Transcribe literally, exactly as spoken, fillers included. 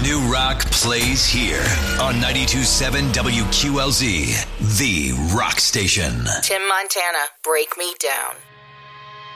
New rock plays here on ninety-two point seven W Q L Z, the rock station. Tim Montana, Break Me Down.